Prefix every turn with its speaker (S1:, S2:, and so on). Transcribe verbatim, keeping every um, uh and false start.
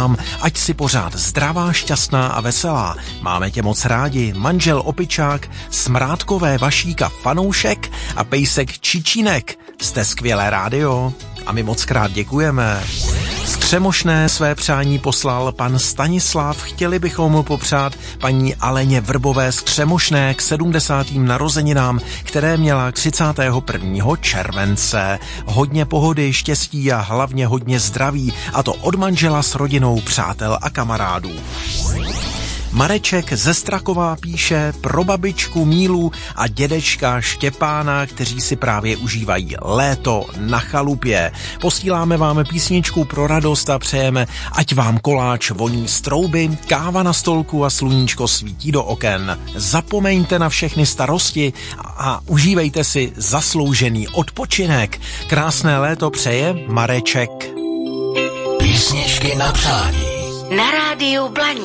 S1: narozeninám, ať si pořád zdravá, šťastná a veselá. Máme tě moc rádi, manžel Opičák, Smrádkové Vašíka fanoušek a pejsek Čičínek. Jste skvělé rádio a my moc krát děkujeme. Z Třemošné své přání poslal pan Stanislav. Chtěli bychom mu popřát paní Aleně Vrbové z Třemošné k sedmdesátým narozeninám, které měla třicátého prvního července. Hodně pohody, štěstí a hlavně hodně zdraví, a to od manžela s rodinou, přátel a kamarádů. Mareček ze Strakova píše pro babičku Mílu a dědečka Štěpána, kteří si právě užívají léto na chalupě. Posíláme vám písničku pro radost a přejeme, ať vám koláč voní z trouby, káva na stolku a sluníčko svítí do oken. Zapomeňte na všechny starosti a, a užívejte si zasloužený odpočinek. Krásné léto přeje Mareček.
S2: Písničky na přání.
S3: Na rádiu Blaník.